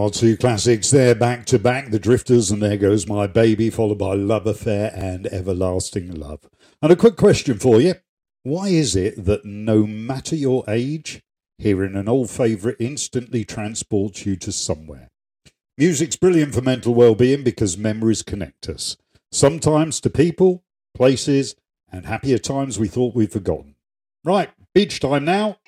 Our two classics there back to back, The Drifters and There Goes My Baby, followed by Love Affair and Everlasting Love. And a quick question for you. Why is it that no matter your age, hearing an old favourite instantly transports you to somewhere? Music's brilliant for mental well-being because memories connect us. Sometimes to people, places and happier times we thought we'd forgotten. Right, beach time now.